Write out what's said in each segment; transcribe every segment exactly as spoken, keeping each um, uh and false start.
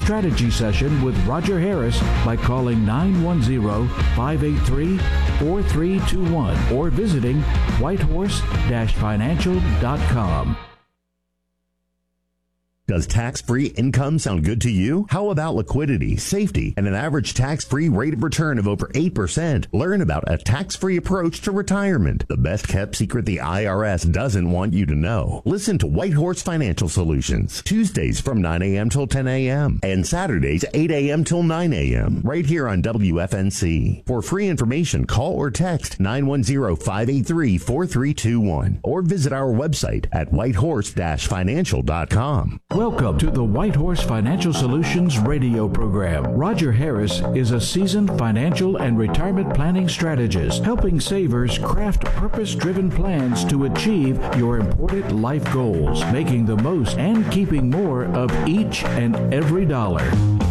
strategy session with Roger Harris by calling nine one zero, five eight three, four three two one or visiting whitehorse dash financial dot com. Does tax-free income sound good to you? How about liquidity, safety, and an average tax-free rate of return of over eight percent? Learn about a tax-free approach to retirement. The best-kept secret the I R S doesn't want you to know. Listen to Whitehorse Financial Solutions, Tuesdays from nine a.m. till ten a.m. and Saturdays eight a.m. till nine a.m. right here on W F N C. For free information, call or text nine one zero, five eight three, four three two one or visit our website at whitehorse dash financial dot com. Welcome to the Whitehorse Financial Solutions radio program. Roger Harris is a seasoned financial and retirement planning strategist, helping savers craft purpose-driven plans to achieve your important life goals, making the most and keeping more of each and every dollar.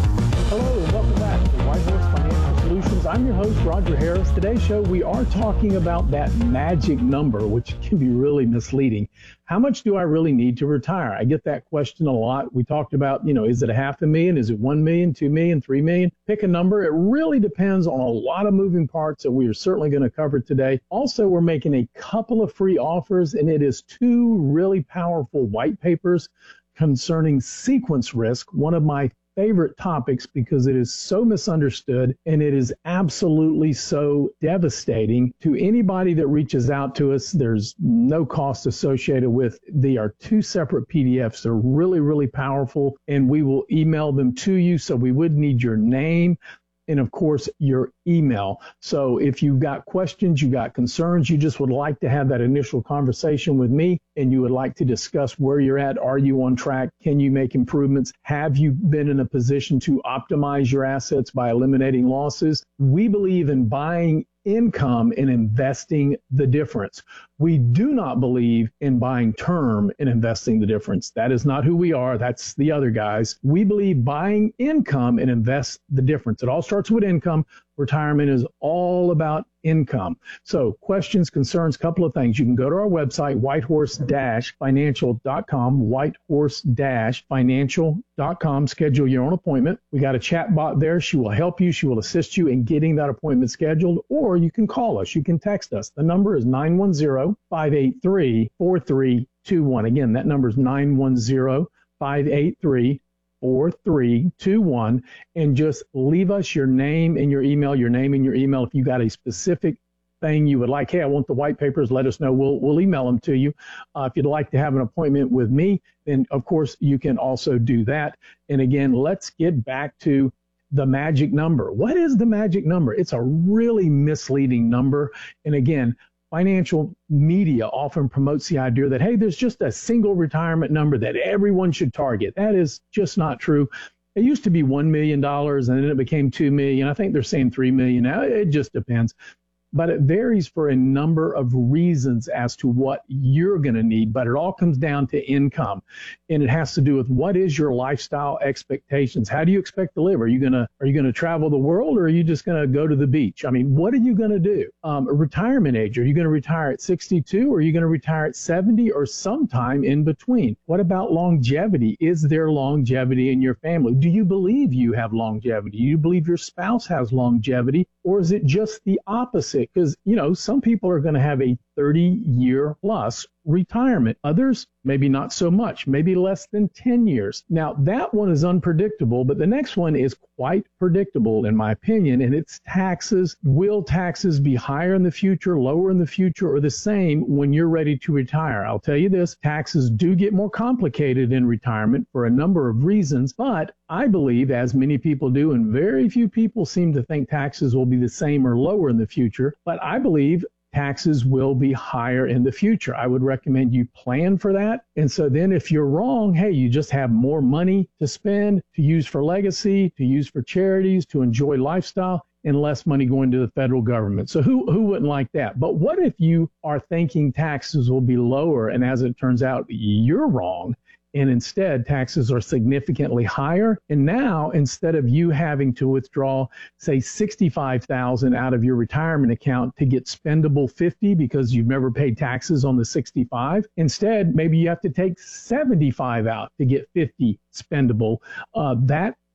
Hello and welcome back to Whitehorse Financial Solutions. I'm your host, Roger Harris. Today's show, we are talking about that magic number, which can be really misleading. How much do I really need to retire? I get that question a lot. We talked about, you know, is it a half a million? Is it one million, two million, three million? Pick a number. It really depends on a lot of moving parts that we are certainly going to cover today. Also, we're making a couple of free offers, and it is two really powerful white papers concerning sequence risk, one of my favorite topics because it is so misunderstood and it is absolutely so devastating to anybody that reaches out to us. There's no cost associated with. They are two separate P D Fs. They're really, really powerful, and we will email them to you. So we would need your name and, of course, your email. So if you've got questions, you've got concerns, you just would like to have that initial conversation with me, and you would like to discuss where you're at. Are you on track? Can you make improvements? Have you been in a position to optimize your assets by eliminating losses? We believe in buying income and investing the difference. We do not believe in buying term and investing the difference. That is not who we are. That's the other guys. We believe buying income and invest the difference. It all starts with income. Retirement is all about income. So questions, concerns, couple of things. You can go to our website, whitehorse dash financial dot com, whitehorse dash financial dot com. Schedule your own appointment. We got a chat bot there. She will help you. She will assist you in getting that appointment scheduled, or you can call us. You can text us. The number is nine one zero, five eight three, four three two one. Again, that number is nine one zero, five eight three, four three two one, and just leave us your name and your email, your name and your email. If you got a specific thing you would like, hey, I want the white papers, let us know. We'll we'll email them to you. Uh, if you'd like to have an appointment with me, then of course you can also do that. And again, let's get back to the magic number. What is the magic number? It's a really misleading number. And again, financial media often promotes the idea that, hey, there's just a single retirement number that everyone should target. That is just not true. It used to be one million dollars and then it became two million dollars. I think they're saying three million dollars now. It just depends. But it varies for a number of reasons as to what you're going to need. But it all comes down to income. And it has to do with what is your lifestyle expectations? How do you expect to live? Are you going to are you going to travel the world, or are you just going to go to the beach? I mean, what are you going to do? Um, a retirement age. Are you going to retire at sixty-two, or are you going to retire at seventy, or sometime in between? What about longevity? Is there longevity in your family? Do you believe you have longevity? Do you believe your spouse has longevity? Or is it just the opposite? Because, you know, some people are going to have a thirty year plus retirement. Others, maybe not so much, maybe less than ten years. Now, that one is unpredictable, but the next one is quite predictable, in my opinion, and it's taxes. Will taxes be higher in the future, lower in the future, or the same when you're ready to retire? I'll tell you this, taxes do get more complicated in retirement for a number of reasons, but I believe, as many people do, and very few people seem to think taxes will be the same or lower in the future, but I believe taxes will be higher in the future. I would recommend you plan for that. And so then if you're wrong, hey, you just have more money to spend, to use for legacy, to use for charities, to enjoy lifestyle, and less money going to the federal government. So who, who wouldn't like that? But what if you are thinking taxes will be lower, and as it turns out, you're wrong, and instead taxes are significantly higher? And now, instead of you having to withdraw, say, sixty-five thousand dollars out of your retirement account to get spendable fifty because you've never paid taxes on the sixty-five, instead, maybe you have to take seventy-five out to get fifty spendable. Uh, that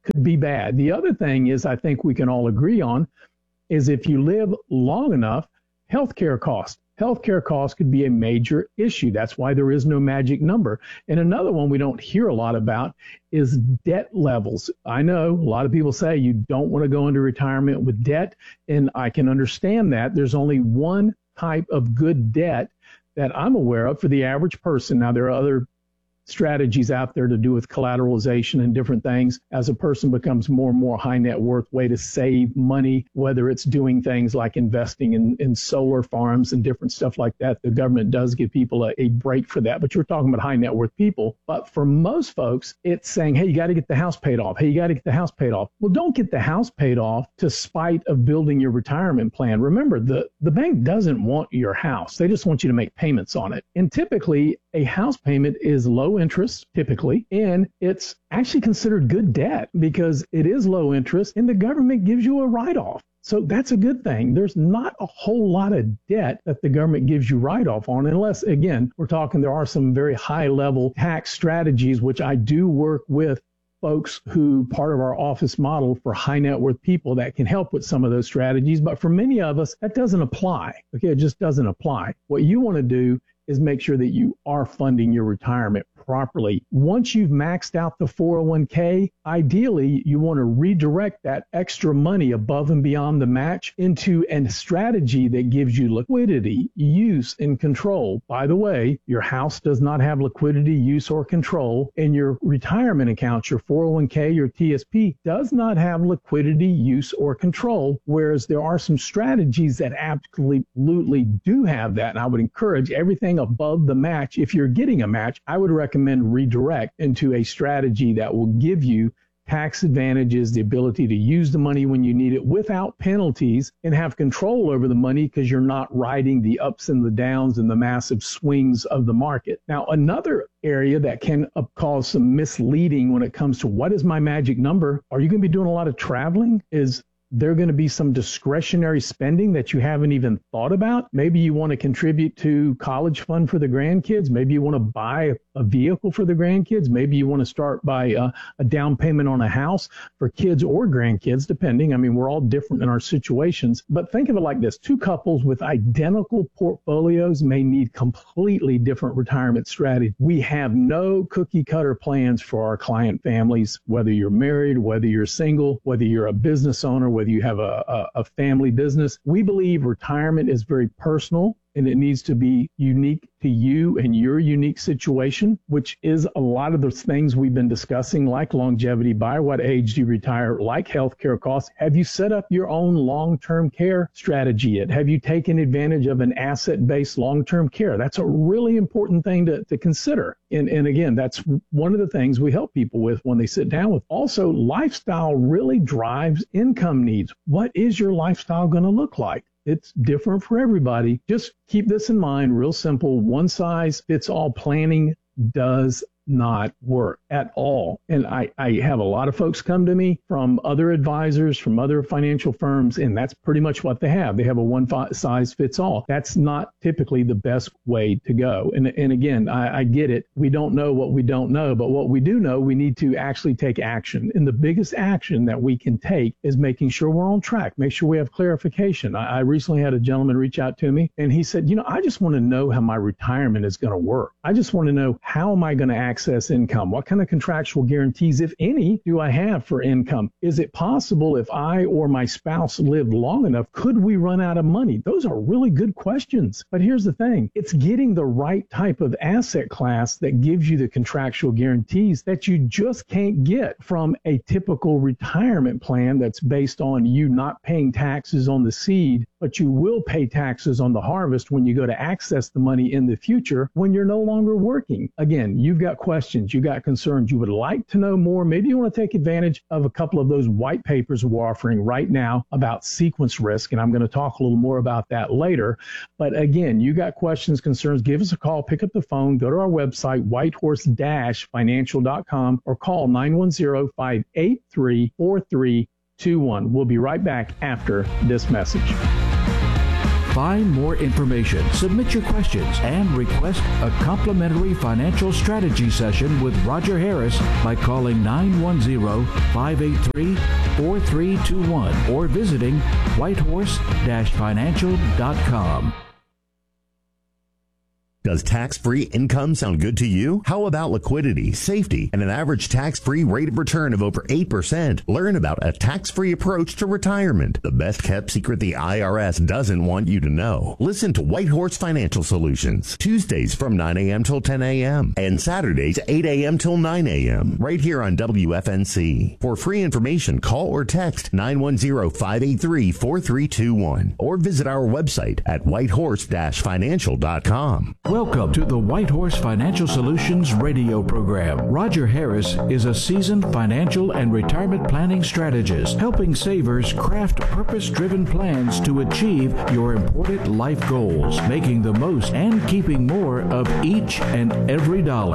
could be bad. The other thing is, I think we can all agree on, is if you live long enough, healthcare costs. Healthcare costs could be a major issue. That's why there is no magic number. And another one we don't hear a lot about is debt levels. I know a lot of people say you don't want to go into retirement with debt, and I can understand that. There's only one type of good debt that I'm aware of for the average person. Now, there are other strategies out there to do with collateralization and different things. As a person becomes more and more high net worth, way to save money, whether it's doing things like investing in, in solar farms and different stuff like that. The government does give people a, a break for that, but you're talking about high net worth people. But for most folks, it's saying, hey, you got to get the house paid off. Hey, you got to get the house paid off. Well, don't get the house paid off to spite of building your retirement plan. Remember, the, the bank doesn't want your house. They just want you to make payments on it. And typically, a house payment is low interest, typically, and it's actually considered good debt because it is low interest and the government gives you a write-off. So that's a good thing. There's not a whole lot of debt that the government gives you write-off on, unless, again, we're talking there are some very high-level tax strategies, which I do work with folks who part of our office model for high net worth people that can help with some of those strategies. But for many of us, that doesn't apply. Okay, it just doesn't apply. What you want to do is make sure that you are funding your retirement properly. Once you've maxed out the four oh one k, ideally you want to redirect that extra money above and beyond the match into a strategy that gives you liquidity, use, and control. By the way, your house does not have liquidity, use, or control, and your retirement accounts, your four oh one k, your T S P, does not have liquidity, use, or control, whereas there are some strategies that absolutely do have that. And I would encourage everything above the match. If you're getting a match, I would recommend redirect into a strategy that will give you tax advantages, the ability to use the money when you need it without penalties, and have control over the money because you're not riding the ups and the downs and the massive swings of the market. Now, another area that can cause some misleading when it comes to what is my magic number, are you going to be doing a lot of traveling? Is there going to be some discretionary spending that you haven't even thought about? Maybe you want to contribute to college fund for the grandkids. Maybe you want to buy a vehicle for the grandkids. Maybe you want to start by a, a down payment on a house for kids or grandkids, depending. I mean, we're all different in our situations. But think of it like this. Two couples with identical portfolios may need completely different retirement strategies. We have no cookie cutter plans for our client families, whether you're married, whether you're single, whether you're a business owner, whether you have a, a, a family business. We believe retirement is very personal, and it needs to be unique to you and your unique situation, which is a lot of those things we've been discussing, like longevity, by what age do you retire, like healthcare costs. Have you set up your own long-term care strategy yet? Have you taken advantage of an asset-based long-term care? That's a really important thing to, to consider. And, and again, that's one of the things we help people with when they sit down with. Also, lifestyle really drives income needs. What is your lifestyle going to look like? It's different for everybody. Just keep this in mind, real simple. One size fits all planning does not work at all. And I, I have a lot of folks come to me from other advisors, from other financial firms, and that's pretty much what they have. They have a one size fits all. That's not typically the best way to go. And, and again, I, I get it. We don't know what we don't know, but what we do know, we need to actually take action. And the biggest action that we can take is making sure we're on track, make sure we have clarification. I, I recently had a gentleman reach out to me, and he said, you know, I just want to know how my retirement is going to work. I just want to know, how am I going to access income? What kind of contractual guarantees, if any, do I have for income? Is it possible if I or my spouse lived long enough, could we run out of money? Those are really good questions. But here's the thing. It's getting the right type of asset class that gives you the contractual guarantees that you just can't get from a typical retirement plan that's based on you not paying taxes on the seed, but you will pay taxes on the harvest when you go to access the money in the future when you're no longer working. Again, you've got questions, you got concerns, you would like to know more. Maybe you want to take advantage of a couple of those white papers we're offering right now about sequence risk, and I'm going to talk a little more about that later. But again, you got questions, concerns, give us a call, pick up the phone, go to our website, whitehorse dash financial dot com, or call nine one zero, five eight three, four three two one. We'll be right back after this message. Find more information, submit your questions, and request a complimentary financial strategy session with Roger Harris by calling nine one zero, five eight three, four three two one or visiting whitehorse dash financial dot com. Does tax-free income sound good to you? How about liquidity, safety, and an average tax-free rate of return of over eight percent? Learn about a tax-free approach to retirement. The best-kept secret the I R S doesn't want you to know. Listen to Whitehorse Financial Solutions, Tuesdays from nine a.m. till ten a.m. and Saturdays eight a.m. till nine a.m. right here on W F N C. For free information, call or text nine one zero, five eight three, four three two one or visit our website at whitehorse dash financial dot com. Welcome to the Whitehorse Financial Solutions radio program. Roger Harris is a seasoned financial and retirement planning strategist, helping savers craft purpose-driven plans to achieve your important life goals, making the most and keeping more of each and every dollar.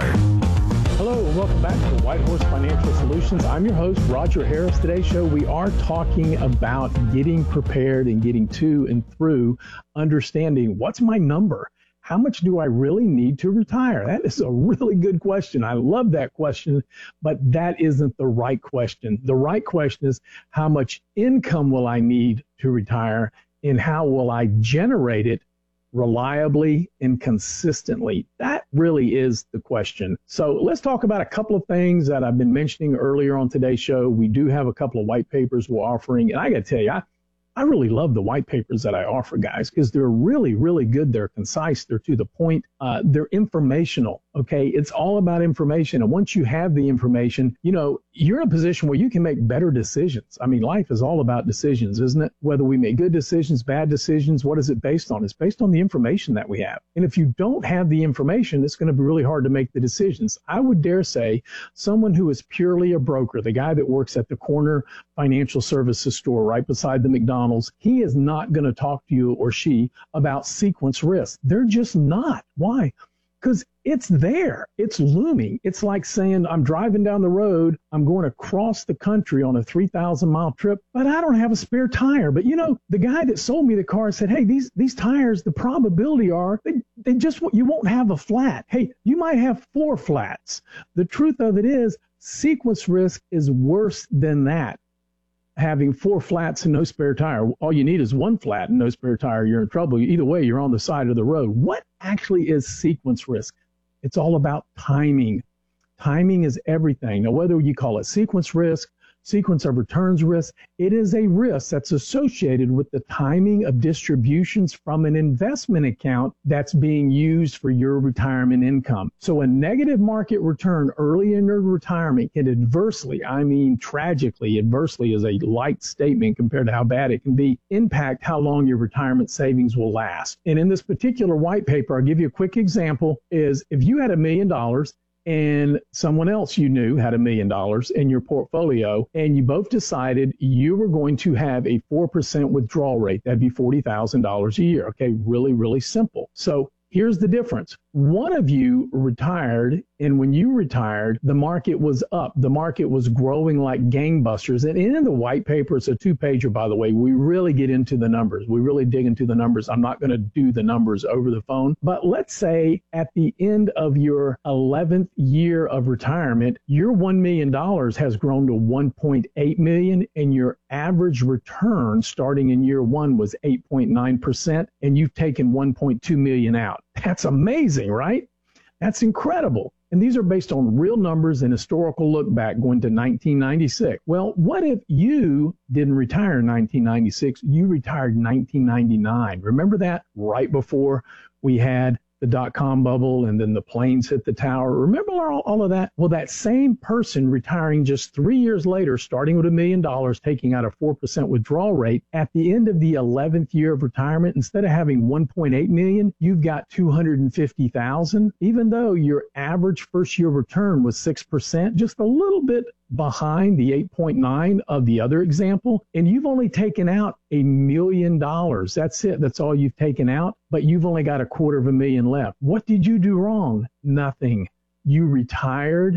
Hello and welcome back to Whitehorse Financial Solutions. I'm your host, Roger Harris. Today's show, we are talking about getting prepared and getting to and through understanding what's my number. How much do I really need to retire? That is a really good question. I love that question, but that isn't the right question. The right question is, how much income will I need to retire, and how will I generate it reliably and consistently? That really is the question. So let's talk about a couple of things that I've been mentioning earlier on today's show. We do have a couple of white papers we're offering, and I got to tell you, I I really love the white papers that I offer, guys, because they're really, really good. They're concise. They're to the point. Uh, they're informational. Okay. It's all about information. And once you have the information, you know, you're in a position where you can make better decisions. I mean, life is all about decisions, isn't it? Whether we make good decisions, bad decisions, what is it based on? It's based on the information that we have. And if you don't have the information, it's going to be really hard to make the decisions. I would dare say someone who is purely a broker, the guy that works at the corner financial services store right beside the McDonald's, he is not going to talk to you or she about sequence risk. They're just not. Why? Because it's there. It's looming. It's like saying, I'm driving down the road. I'm going across the country on a three thousand mile trip, but I don't have a spare tire. But, you know, the guy that sold me the car said, hey, these these tires, the probability are they, they just, you won't have a flat. Hey, you might have four flats. The truth of it is sequence risk is worse than that. Having four flats and no spare tire. All you need is one flat and no spare tire. You're in trouble. Either way, you're on the side of the road. What actually is sequence risk? It's all about timing. Timing is everything. Now, whether you call it sequence risk, sequence of returns risk, it is a risk that's associated with the timing of distributions from an investment account that's being used for your retirement income. So a negative market return early in your retirement can adversely, I mean tragically, adversely is a light statement compared to how bad it can be, impact how long your retirement savings will last. And in this particular white paper, I'll give you a quick example, is if you had a million dollars and someone else you knew had a million dollars in your portfolio, and you both decided you were going to have a four percent withdrawal rate, that'd be forty thousand dollars a year. Okay, really, really simple. So here's the difference. One of you retired, and when you retired, the market was up. The market was growing like gangbusters. And in the white paper, it's a two-pager, by the way, we really get into the numbers. We really dig into the numbers. I'm not going to do the numbers over the phone. But let's say at the end of your eleventh year of retirement, your one million dollars has grown to one point eight million dollars, and your average return starting in year one was eight point nine percent, and you've taken one point two million dollars out. That's amazing, right? That's incredible. And these are based on real numbers and historical look back going to nineteen ninety-six. Well, what if you didn't retire in nineteen ninety-six? You retired in nineteen ninety-nine. Remember that? Right before we had the dot-com bubble and then the planes hit the tower. Remember all, all of that? Well, that same person retiring just three years later, starting with a million dollars, taking out a four percent withdrawal rate, at the end of the eleventh year of retirement, instead of having one point eight million, you've got two hundred fifty thousand, even though your average first year return was six percent, just a little bit behind the eight point nine of the other example, and you've only taken out a million dollars. That's it. That's all you've taken out, but you've only got a quarter of a million left. What did you do wrong? Nothing. You retired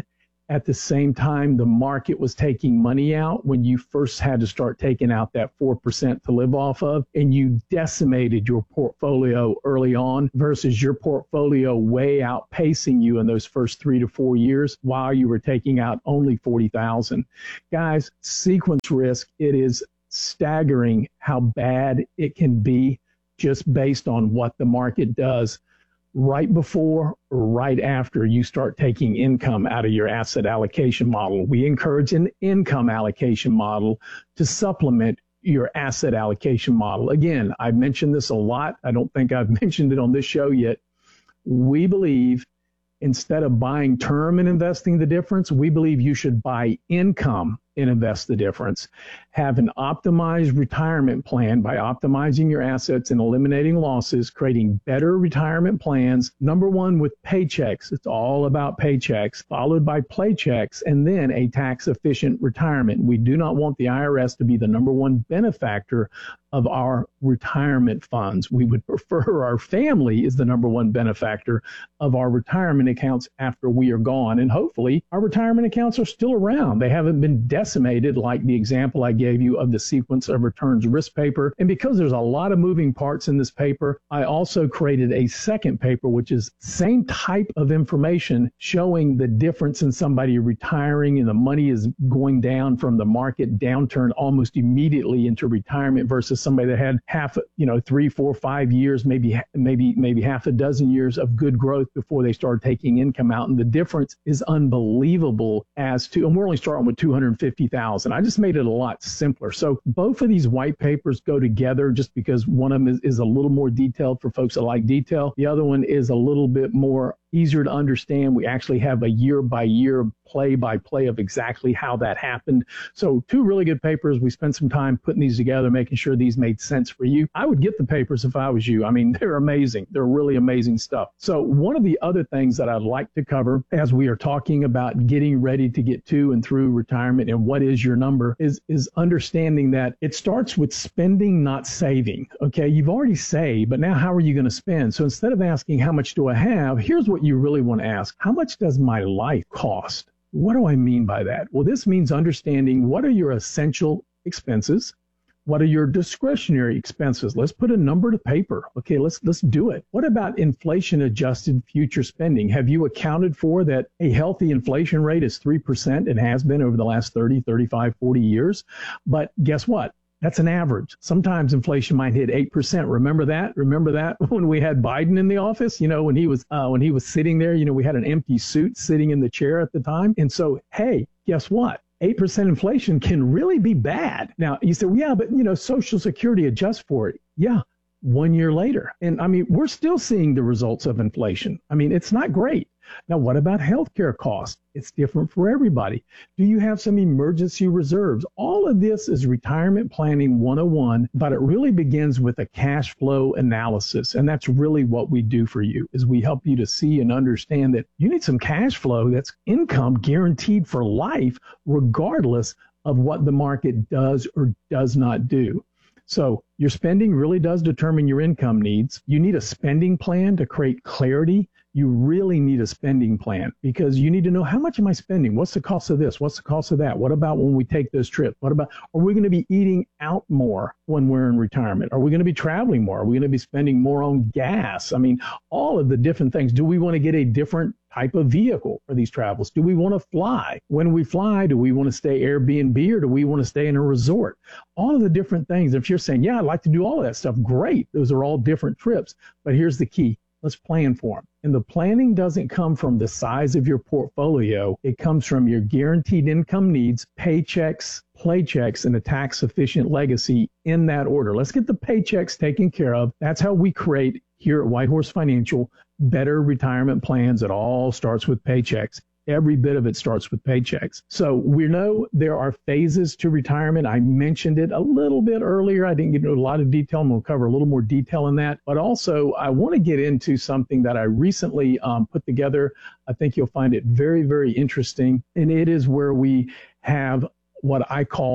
at the same time the market was taking money out when you first had to start taking out that four percent to live off of, and you decimated your portfolio early on versus your portfolio way outpacing you in those first three to four years while you were taking out only forty thousand. Guys, sequence risk, it is staggering how bad it can be just based on what the market does right before or right after you start taking income out of your asset allocation model. We encourage an income allocation model to supplement your asset allocation model. Again, I've mentioned this a lot. I don't think I've mentioned it on this show yet. We believe instead of buying term and investing the difference, we believe you should buy income and invest the difference. Have an optimized retirement plan by optimizing your assets and eliminating losses, creating better retirement plans. Number one, with paychecks. It's all about paychecks, followed by playchecks, and then a tax-efficient retirement. We do not want the I R S to be the number one benefactor of our retirement funds. We would prefer our family is the number one benefactor of our retirement accounts after we are gone. And hopefully our retirement accounts are still around. They haven't been decimated like the example I gave you of the sequence of returns risk paper. And because there's a lot of moving parts in this paper, I also created a second paper, which is same type of information showing the difference in somebody retiring and the money is going down from the market downturn almost immediately into retirement versus somebody that had half, you know, three, four, five years, maybe, maybe, maybe half a dozen years of good growth before they started taking income out. And the difference is unbelievable as to, and we're only starting with two hundred fifty thousand. I just made it a lot simpler. So both of these white papers go together just because one of them is, is a little more detailed for folks that like detail. The other one is a little bit more easier to understand. We actually have a year by year play by play of exactly how that happened. So two really good papers. We spent some time putting these together, making sure these made sense for you. I would get the papers if I was you. I mean, they're amazing. They're really amazing stuff. So one of the other things that I'd like to cover as we are talking about getting ready to get to and through retirement and what is your number is, is understanding that it starts with spending, not saving. Okay, you've already saved, but now how are you going to spend? So instead of asking how much do I have, here's what you really want to ask. How much does my life cost? What do I mean by that? Well, this means understanding what are your essential expenses? What are your discretionary expenses? Let's put a number to paper. Okay, let's let's do it. What about inflation adjusted future spending? Have you accounted for that a healthy inflation rate is three percent and has been over the last thirty, thirty-five, forty years? But guess what? That's an average. Sometimes inflation might hit eight percent. Remember that? Remember that when we had Biden in the office? You know, when he was uh, when he was sitting there, you know, we had an empty suit sitting in the chair at the time. And so, hey, guess what? eight percent inflation can really be bad. Now, you say, well, yeah, but, you know, Social Security adjusts for it. Yeah, one year later. And I mean, we're still seeing the results of inflation. I mean, it's not great. Now, what about healthcare costs? It's different for everybody. Do you have some emergency reserves? All of this is retirement planning one oh one, but it really begins with a cash flow analysis. And that's really what we do for you, is we help you to see and understand that you need some cash flow that's income guaranteed for life, regardless of what the market does or does not do. So your spending really does determine your income needs. You need a spending plan to create clarity. You really need a spending plan because you need to know, how much am I spending? What's the cost of this? What's the cost of that? What about when we take those trips? What about, are we going to be eating out more when we're in retirement? Are we going to be traveling more? Are we going to be spending more on gas? I mean, all of the different things. Do we want to get a different type of vehicle for these travels? Do we want to fly? When we fly, do we want to stay Airbnb or do we want to stay in a resort? All of the different things. If you're saying, yeah, I'd like to do all of that stuff, great. Those are all different trips. But here's the key. Let's plan for them. And the planning doesn't come from the size of your portfolio. It comes from your guaranteed income needs, paychecks, playchecks, and a tax-efficient legacy in that order. Let's get the paychecks taken care of. That's how we create here at Whitehorse Financial better retirement plans. It all starts with paychecks. Every bit of it starts with paychecks. So we know there are phases to retirement. I mentioned it a little bit earlier. I didn't get into a lot of detail. I'm going to cover a little more detail in that. But also, I want to get into something that I recently um, put together. I think you'll find it very, very interesting. And it is where we have what I call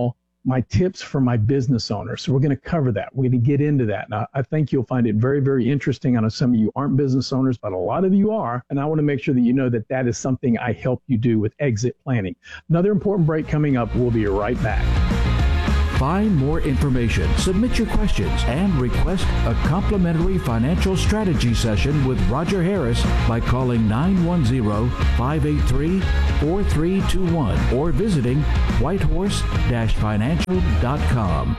my tips for my business owners. So we're going to cover that. We're going to get into that. Now, I think you'll find it very, very interesting. I know some of you aren't business owners, but a lot of you are. And I want to make sure that you know that that is something I help you do with exit planning. Another important break coming up. We'll be right back. Find more information, submit your questions, and request a complimentary financial strategy session with Roger Harris by calling nine one zero, five eight three, four three two one or visiting whitehorse dash financial dot com.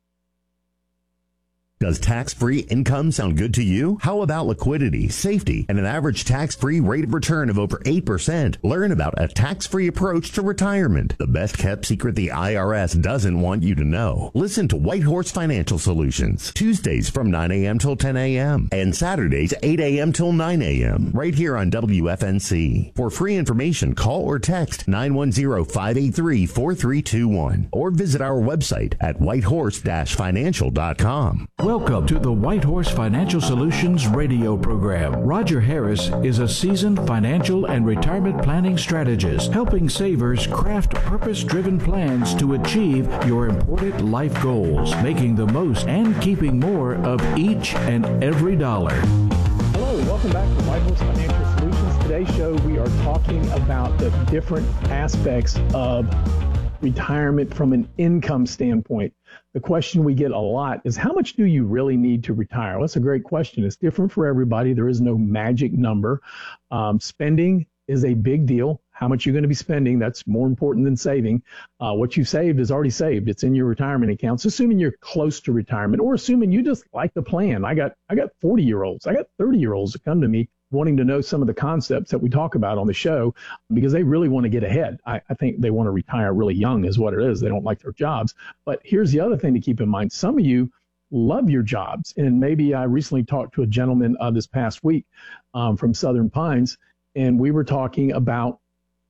Does tax-free income sound good to you? How about liquidity, safety, and an average tax-free rate of return of over eight percent? Learn about a tax-free approach to retirement. The best-kept secret the I R S doesn't want you to know. Listen to Whitehorse Financial Solutions, Tuesdays from nine a.m. till ten a.m. and Saturdays eight a.m. till nine a.m. right here on W F N C. For free information, call or text nine one zero, five eight three, four three two one or visit our website at whitehorse dash financial dot com. Welcome to the Whitehorse Financial Solutions radio program. Roger Harris is a seasoned financial and retirement planning strategist, helping savers craft purpose-driven plans to achieve your important life goals, making the most and keeping more of each and every dollar. Hello, welcome back to Whitehorse Financial Solutions. Today's show, we are talking about the different aspects of retirement from an income standpoint. The question we get a lot is, how much do you really need to retire? Well, that's a great question. It's different for everybody. There is no magic number. Um, spending is a big deal. How much you're going to be spending, that's more important than saving. Uh, what you've saved is already saved. It's in your retirement accounts, assuming you're close to retirement or assuming you just like the plan. I got I got forty-year-olds. I got thirty-year-olds that come to me wanting to know some of the concepts that we talk about on the show because they really want to get ahead. I, I think they want to retire really young is what it is. They don't like their jobs. But here's the other thing to keep in mind. Some of you love your jobs. And maybe I recently talked to a gentleman uh, this past week um, from Southern Pines, and we were talking about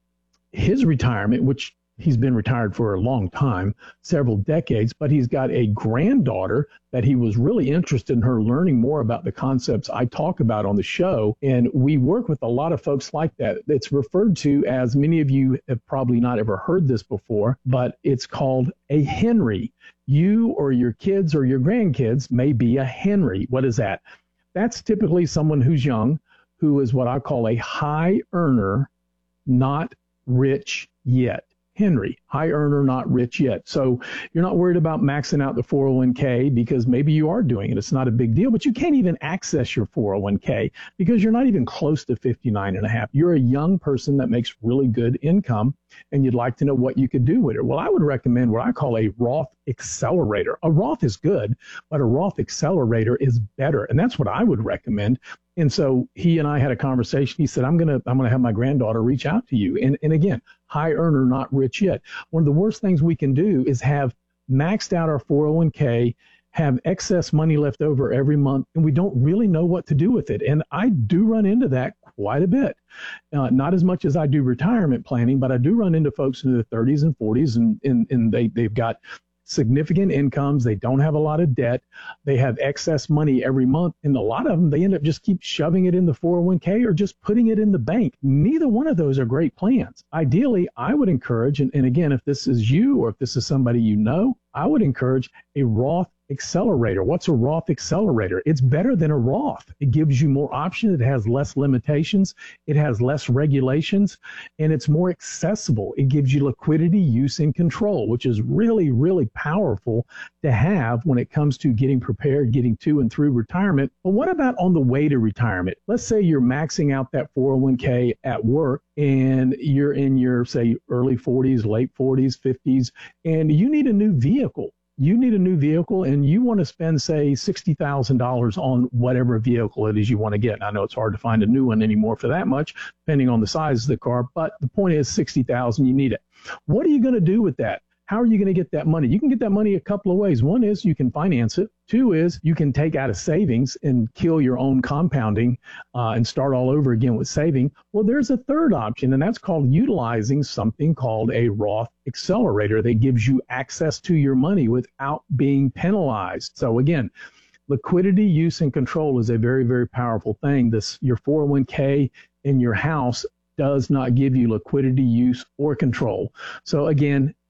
his retirement, which he's been retired for a long time, several decades, but he's got a granddaughter that he was really interested in her learning more about the concepts I talk about on the show. And we work with a lot of folks like that. It's referred to as, many of you have probably not ever heard this before, but it's called a Henry. You or your kids or your grandkids may be a Henry. What is that? That's typically someone who's young, who is what I call a high earner, not rich yet. Henry, high earner, not rich yet. So you're not worried about maxing out the four oh one k because maybe you are doing it. It's not a big deal, but you can't even access your four oh one k because you're not even close to fifty-nine and a half. You're a young person that makes really good income and you'd like to know what you could do with it. Well, I would recommend what I call a Roth accelerator. A Roth is good, but a Roth accelerator is better. And that's what I would recommend. And so he and I had a conversation. He said, I'm going to I'm going to have my granddaughter reach out to you. And, and again, high earner, not rich yet. One of the worst things we can do is have maxed out our four oh one k, have excess money left over every month, and we don't really know what to do with it. And I do run into that quite a bit. Uh, not as much as I do retirement planning, but I do run into folks in their thirties and forties, and, and, and they, they've got significant incomes. They don't have a lot of debt. They have excess money every month. And a lot of them, they end up just keep shoving it in the four oh one k or just putting it in the bank. Neither one of those are great plans. Ideally, I would encourage, and, and again, if this is you or if this is somebody you know, I would encourage a Roth accelerator. What's a Roth accelerator? It's better than a Roth. It gives you more options. It has less limitations. It has less regulations, and it's more accessible. It gives you liquidity, use, and control, which is really, really powerful to have when it comes to getting prepared, getting to and through retirement. But what about on the way to retirement? Let's say you're maxing out that four oh one k at work, and you're in your, say, early forties, late forties, fifties, and you need a new vehicle. You need a new vehicle and you want to spend, say, sixty thousand dollars on whatever vehicle it is you want to get. I know it's hard to find a new one anymore for that much, depending on the size of the car, but the point is sixty thousand dollars, you need it. What are you going to do with that? How are you going to get that money? You can get that money a couple of ways. One is you can finance it. Two is you can take out of savings and kill your own compounding uh, and start all over again with saving. Well, there's a third option, and that's called utilizing something called a Roth accelerator that gives you access to your money without being penalized. So again, liquidity, use, and control is a very, very powerful thing. This, your four oh one k in your house does not give you liquidity, use, or control. So again,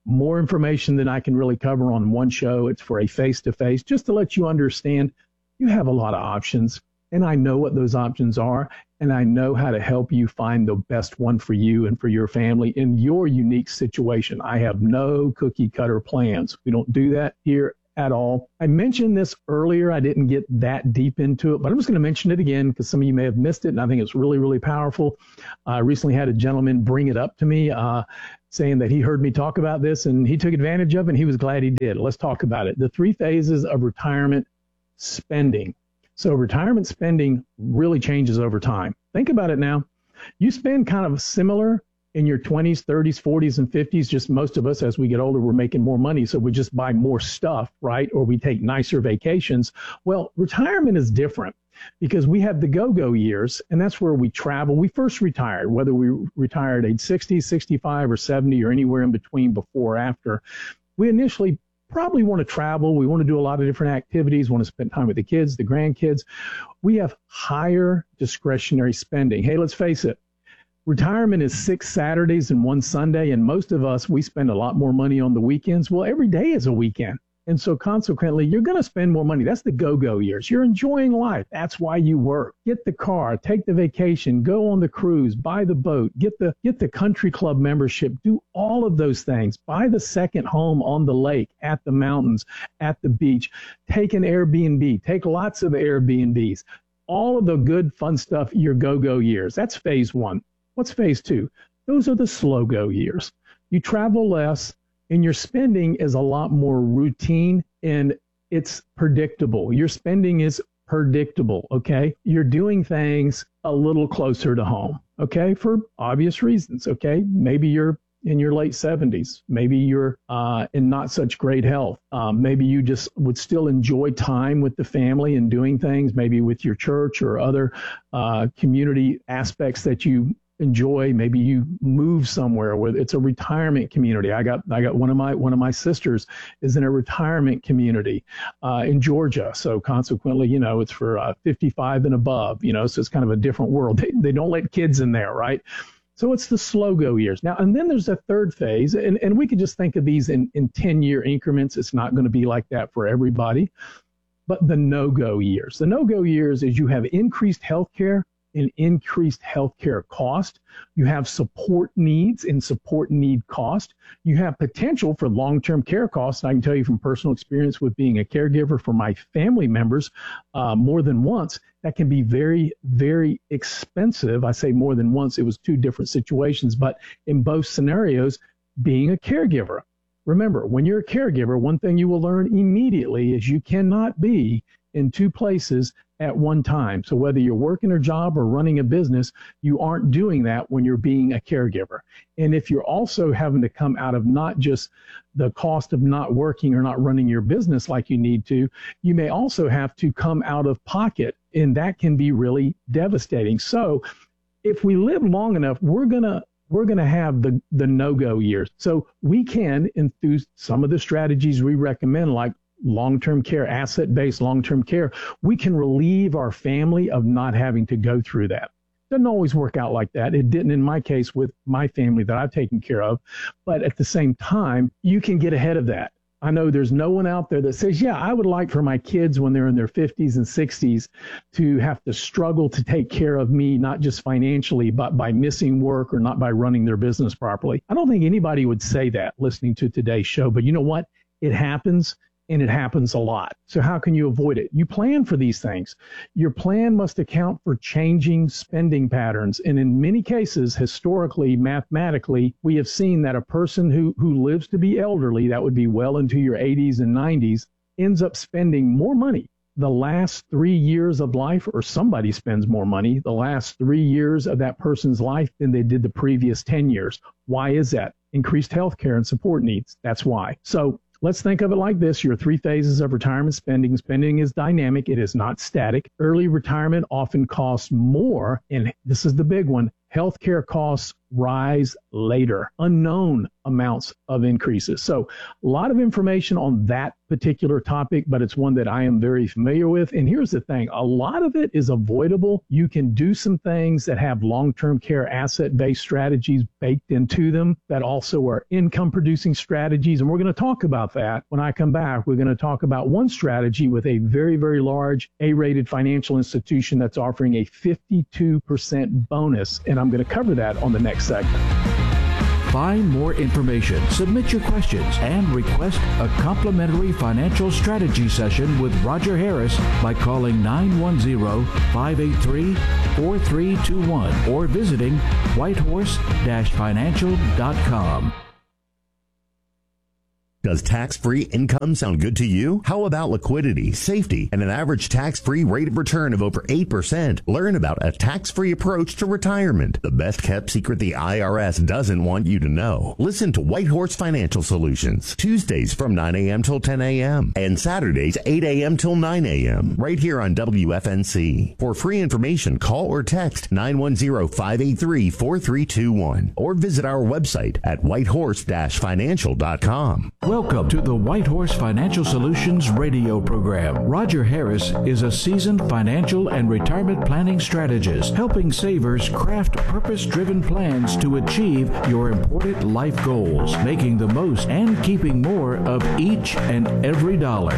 more information than I can really cover on one show. It's for a face-to-face, just to let you understand you have a lot of options, and I know what those options are, and I know how to help you find the best one for you and for your family in your unique situation. I have no cookie-cutter plans. We don't do that here at all. I mentioned this earlier. I didn't get that deep into it, but I'm just going to mention it again because some of you may have missed it, and I think it's really, really powerful. I recently had a gentleman bring it up to me, uh, saying that he heard me talk about this, and he took advantage of it, and he was glad he did. Let's talk about it. The three phases of retirement spending. So retirement spending really changes over time. Think about it now. You spend kind of similar in your twenties, thirties, forties, and fifties. Just most of us, as we get older, we're making more money, so we just buy more stuff, right? Or we take nicer vacations. Well, retirement is different because we have the go-go years, and that's where we travel. We first retired, whether we retired at age sixty, sixty-five, or seventy, or anywhere in between before or after. We initially probably want to travel. We want to do a lot of different activities, want to spend time with the kids, the grandkids. We have higher discretionary spending. Hey, let's face it. Retirement is six Saturdays and one Sunday, and most of us, we spend a lot more money on the weekends. Well, every day is a weekend. And so consequently, you're going to spend more money. That's the go-go years. You're enjoying life. That's why you work. Get the car, take the vacation, go on the cruise, buy the boat, get the get the country club membership, do all of those things. Buy the second home on the lake, at the mountains, at the beach. Take an Airbnb. Take lots of Airbnbs. All of the good, fun stuff, your go-go years. That's phase one. What's phase two? Those are the slow-go years. You travel less, and your spending is a lot more routine, and it's predictable. Your spending is predictable, okay? You're doing things a little closer to home, okay, for obvious reasons, okay? Maybe you're in your late seventies. Maybe you're uh, in not such great health. Um, maybe you just would still enjoy time with the family and doing things, maybe with your church or other uh, community aspects that you enjoy. Maybe you move somewhere where it's a retirement community. I got I got one of my one of my sisters is in a retirement community uh, in Georgia. So consequently, you know, it's for uh, fifty-five and above. You know, so it's kind of a different world. They, they don't let kids in there, right? So it's the slow go years. Now, and then there's a third phase, and, and we could just think of these in, in ten-year increments. It's not going to be like that for everybody. But the no-go years. The no-go years is you have increased health care, an increased healthcare cost. You have support needs and support need cost. You have potential for long-term care costs. I can tell you from personal experience with being a caregiver for my family members uh, more than once, that can be very, very expensive. I say more than once. It was two different situations, but in both scenarios, being a caregiver. Remember, when you're a caregiver, one thing you will learn immediately is you cannot be in two places at one time. So whether you're working a job or running a business, you aren't doing that when you're being a caregiver. And if you're also having to come out of not just the cost of not working or not running your business like you need to, you may also have to come out of pocket, and that can be really devastating. So if we live long enough, we're going to we're going to have the, the no-go years. So we can, and through some of the strategies we recommend, like long-term care, asset-based long-term care, we can relieve our family of not having to go through that. Doesn't always work out like that. It didn't in my case with my family that I've taken care of. But at the same time, you can get ahead of that. I know there's no one out there that says, yeah, I would like for my kids when they're in their fifties and sixties to have to struggle to take care of me, not just financially, but by missing work or not by running their business properly. I don't think anybody would say that listening to today's show. But you know what? It happens. And it happens a lot. So how can you avoid it? You plan for these things. Your plan must account for changing spending patterns. And in many cases, historically, mathematically, we have seen that a person who, who lives to be elderly, that would be well into your eighties and nineties, ends up spending more money the last three years of life, or somebody spends more money the last three years of that person's life than they did the previous ten years. Why is that? Increased health care and support needs. That's why. So let's think of it like this. Your three phases of retirement spending. Spending is dynamic. It is not static. Early retirement often costs more, and this is the big one. Healthcare costs rise later. Unknown amounts of increases. So a lot of information on that particular topic, but it's one that I am very familiar with. And here's the thing, a lot of it is avoidable. You can do some things that have long-term care asset-based strategies baked into them that also are income-producing strategies. And we're going to talk about that when I come back. We're going to talk about one strategy with a very, very large A-rated financial institution that's offering a fifty-two percent bonus. And I'm going to cover that on the next segment. Find more information, submit your questions, and request a complimentary financial strategy session with Roger Harris by calling nine one zero, five eight three, four three two one or visiting whitehorse dash financial dot com. Does tax-free income sound good to you? How about liquidity, safety, and an average tax-free rate of return of over eight percent? Learn about a tax-free approach to retirement, the best-kept secret the I R S doesn't want you to know. Listen to Whitehorse Financial Solutions, Tuesdays from nine a.m. till ten a.m. and Saturdays eight a.m. till nine a.m. right here on W F N C. For free information, call or text nine one zero, five eight three, four three two one or visit our website at whitehorse dash financial dot com. Welcome to the Whitehorse Financial Solutions radio program. Roger Harris is a seasoned financial and retirement planning strategist, helping savers craft purpose-driven plans to achieve your important life goals, making the most and keeping more of each and every dollar.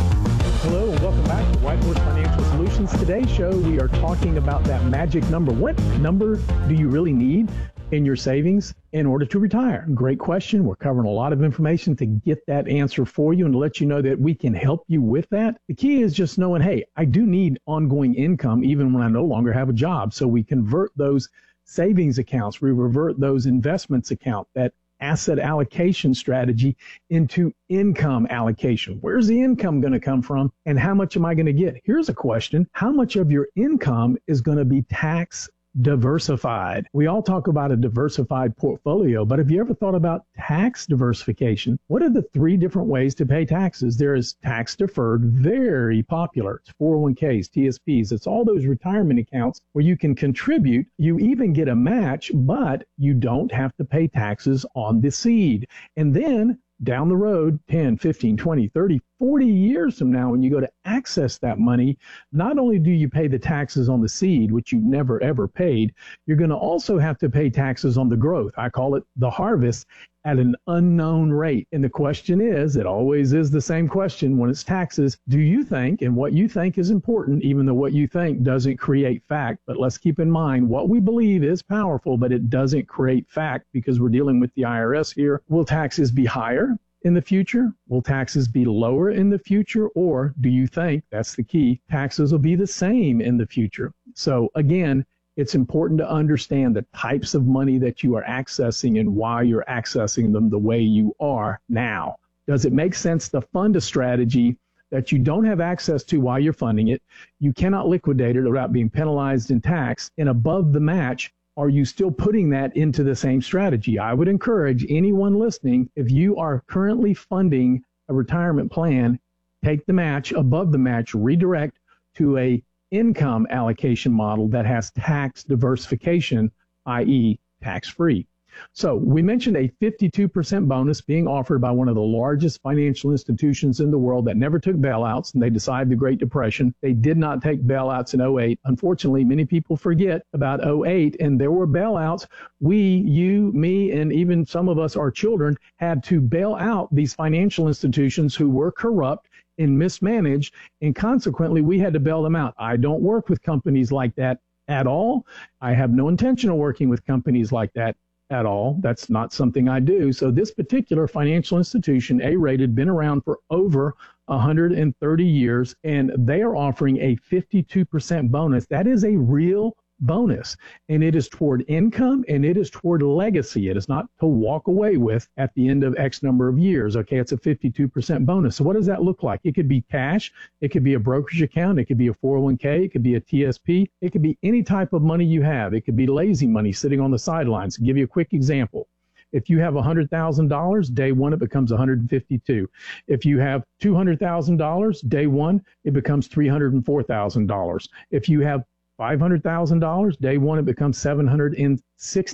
Hello and welcome back to Whitehorse Financial Solutions. Today's show, we are talking about that magic number. What number do you really need in your savings in order to retire? Great question. We're covering a lot of information to get that answer for you and to let you know that we can help you with that. The key is just knowing, hey, I do need ongoing income even when I no longer have a job. So we convert those savings accounts, we revert those investments account, that asset allocation strategy into income allocation. Where's the income going to come from and how much am I going to get? Here's a question. How much of your income is going to be tax diversified? We all talk about a diversified portfolio, but have you ever thought about tax diversification? What are the three different ways to pay taxes? There is tax deferred, very popular. It's four oh one k's, T S P's. It's all those retirement accounts where you can contribute. You even get a match, but you don't have to pay taxes on the seed. And then down the road, ten, fifteen, twenty, thirty, forty years from now, when you go to access that money, not only do you pay the taxes on the seed, which you never ever paid, you're going to also have to pay taxes on the growth. I call it the harvest at an unknown rate. And the question is, it always is the same question when it's taxes. Do you think, and what you think is important, even though what you think doesn't create fact, but let's keep in mind what we believe is powerful, but it doesn't create fact because we're dealing with the I R S here. Will taxes be higher in the future? Will taxes be lower in the future? Or do you think, that's the key, taxes will be the same in the future? So again, it's important to understand the types of money that you are accessing and why you're accessing them the way you are now. Does it make sense to fund a strategy that you don't have access to while you're funding it? You cannot liquidate it without being penalized in tax, and above the match, are you still putting that into the same strategy? I would encourage anyone listening, if you are currently funding a retirement plan, take the match, above the match, redirect to a income allocation model that has tax diversification, that is tax-free. So we mentioned a fifty-two percent bonus being offered by one of the largest financial institutions in the world that never took bailouts, and they decided the Great Depression. They did not take bailouts in oh eight. Unfortunately, many people forget about oh eight, and there were bailouts. We, you, me, and even some of us, our children, had to bail out these financial institutions who were corrupt and mismanaged, and consequently, we had to bail them out. I don't work with companies like that at all. I have no intention of working with companies like that at all. That's not something I do. So this particular financial institution, A-rated, been around for over one hundred thirty years, and they are offering a fifty-two percent bonus. That is a real bonus, and it is toward income, and it is toward legacy. It is not to walk away with at the end of X number of years. Okay, it's a fifty-two percent bonus. So what does that look like? It could be cash, it could be a brokerage account, it could be a four oh one k, it could be a T S P, it could be any type of money you have. It could be lazy money sitting on the sidelines. I'll give you a quick example. If you have one hundred thousand dollars, day one, it becomes one hundred fifty-two. If you have two hundred thousand dollars, day one, it becomes three hundred four thousand dollars. If you have five hundred thousand dollars, day one, it becomes seven hundred sixty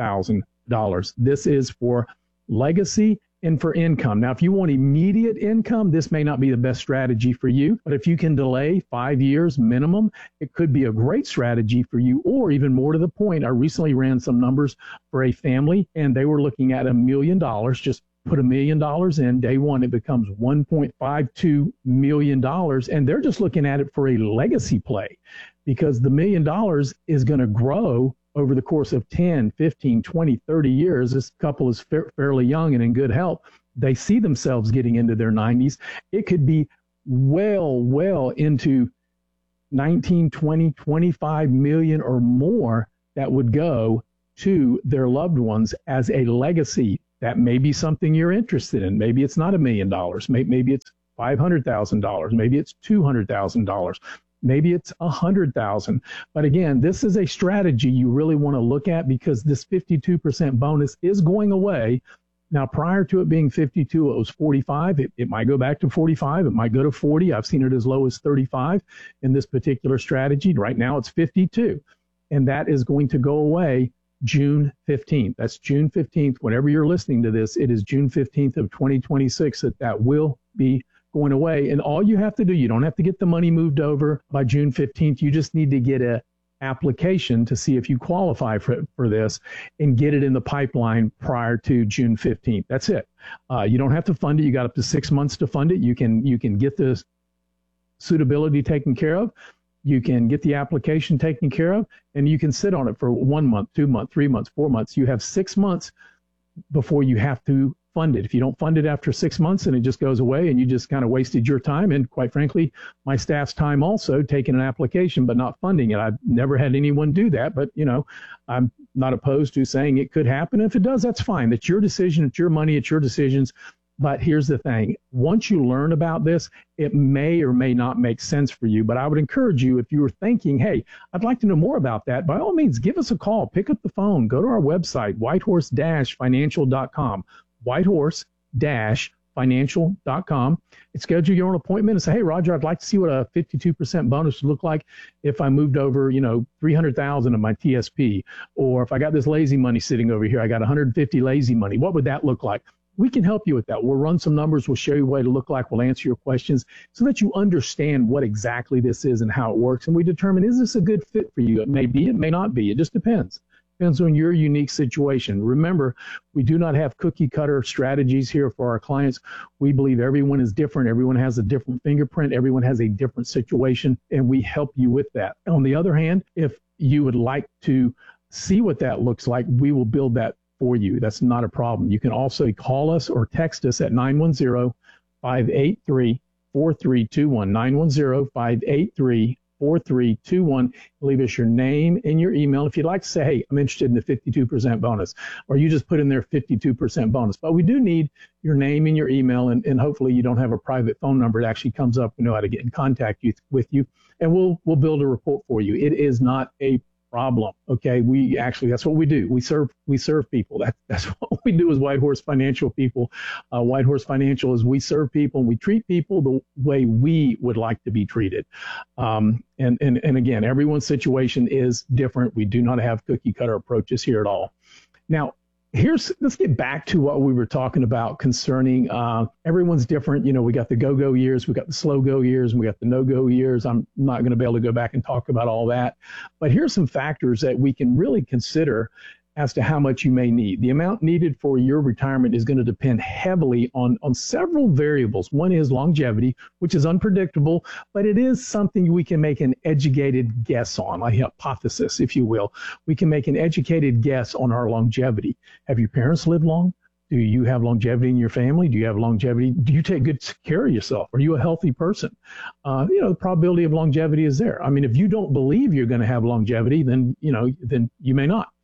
thousand dollars. This is for legacy and for income. Now, if you want immediate income, this may not be the best strategy for you, but if you can delay five years minimum, it could be a great strategy for you. Or even more to the point, I recently ran some numbers for a family and they were looking at a million dollars. Just put a million dollars in day one, it becomes one point five two million dollars. And they're just looking at it for a legacy play because the million dollars is going to grow over the course of ten, fifteen, twenty, thirty years. This couple is fa- fairly young and in good health. They see themselves getting into their nineties. It could be well, well into nineteen, twenty, twenty-five million or more that would go to their loved ones as a legacy. That may be something you're interested in. Maybe it's not a million dollars. Maybe it's five hundred thousand dollars. Maybe it's two hundred thousand dollars. Maybe it's a hundred thousand. But again, this is a strategy you really want to look at because this fifty-two percent bonus is going away. Now, prior to it being fifty-two, it was forty-five. It, it might go back to forty-five. It might go to forty. I've seen it as low as thirty-five in this particular strategy. Right now, it's fifty-two. And that is going to go away June fifteenth. That's June fifteenth. Whenever you're listening to this, it is June fifteenth of twenty twenty-six that that will be going away. And all you have to do, you don't have to get the money moved over by June fifteenth. You just need to get a application to see if you qualify for, for this and get it in the pipeline prior to June fifteenth. That's it. Uh, you don't have to fund it. You got up to six months to fund it. You can, you can get the suitability taken care of. You can get the application taken care of, and you can sit on it for one month, two months, three months, four months. You have six months before you have to fund it. If you don't fund it after six months and it just goes away and you just kind of wasted your time and quite frankly, my staff's time also taking an application but not funding it. I've never had anyone do that, but you know, I'm not opposed to saying it could happen. If it does, that's fine. That's your decision. It's your money. It's your decisions. But here's the thing. Once you learn about this, it may or may not make sense for you. But I would encourage you, if you were thinking, hey, I'd like to know more about that, by all means, give us a call. Pick up the phone. Go to our website, whitehorse dash financial dot com. whitehorse dash financial dot com. And schedule your own appointment and say, hey, Roger, I'd like to see what a fifty-two percent bonus would look like if I moved over, you know, three hundred thousand of my T S P. Or if I got this lazy money sitting over here, I got one hundred fifty lazy money. What would that look like? We can help you with that. We'll run some numbers. We'll show you what it look like. We'll answer your questions so that you understand what exactly this is and how it works. And we determine, is this a good fit for you? It may be, it may not be. It just depends. Depends on your unique situation. Remember, we do not have cookie cutter strategies here for our clients. We believe everyone is different. Everyone has a different fingerprint. Everyone has a different situation, and we help you with that. On the other hand, if you would like to see what that looks like, we will build that for you. That's not a problem. You can also call us or text us at nine one zero, five eight three, four three two one, nine one zero, five eight three, four three two one. Leave us your name and your email. If you'd like to say, hey, I'm interested in the fifty-two percent bonus, or you just put in there fifty-two percent bonus. But we do need your name and your email, and, and hopefully you don't have a private phone number. It actually comes up. We know how to get in contact you, with you, and we'll we'll build a report for you. It is not a problem. Okay. We actually, that's what we do. We serve, we serve people. That, that's what we do as Whitehorse Financial people. Uh, Whitehorse Financial is we serve people and we treat people the way we would like to be treated. Um, and, and, and again, everyone's situation is different. We do not have cookie cutter approaches here at all. Now, here's, let's get back to what we were talking about concerning, uh, everyone's different. You know, we got the go-go years, we got the slow-go years, and we got the no-go years. I'm not going to be able to go back and talk about all that. But here's some factors that we can really consider as to how much you may need. The amount needed for your retirement is going to depend heavily on, on several variables. One is longevity, which is unpredictable, but it is something we can make an educated guess on, a hypothesis, if you will. We can make an educated guess on our longevity. Have your parents lived long? Do you have longevity in your family? Do you have longevity? Do you take good care of yourself? Are you a healthy person? Uh, you know, the probability of longevity is there. I mean, if you don't believe you're going to have longevity, then, you know, then you may not.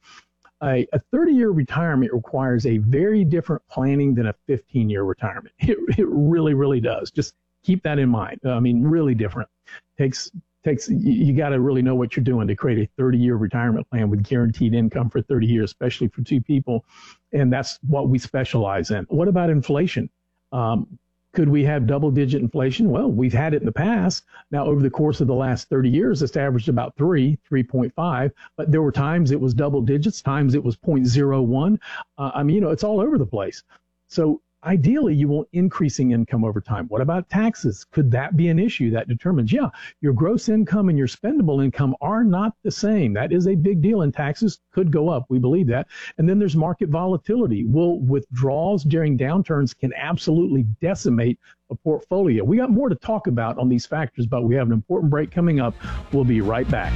A thirty-year retirement requires a very different planning than a fifteen-year retirement. It, it really, really does. Just keep that in mind. I mean, really different. Takes takes you, you got to really know what you're doing to create a thirty-year retirement plan with guaranteed income for thirty years, especially for two people. And that's what we specialize in. What about inflation? Um, Could we have double-digit inflation? Well, we've had it in the past. Now, over the course of the last thirty years, it's averaged about three, three point five. But there were times it was double digits, times it was zero point zero one. Uh, I mean, you know, it's all over the place. So ideally, you want increasing income over time. What about taxes? Could that be an issue that determines, yeah, your gross income and your spendable income are not the same. That is a big deal, and taxes could go up. We believe that. And then there's market volatility. Well, withdrawals during downturns can absolutely decimate a portfolio. We got more to talk about on these factors, but we have an important break coming up. We'll be right back.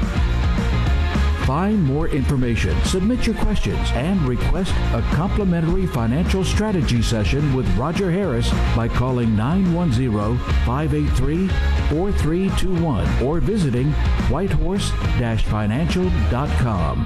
Find more information, submit your questions, and request a complimentary financial strategy session with Roger Harris by calling nine one zero, five eight three, four three two one or visiting whitehorse dash financial dot com.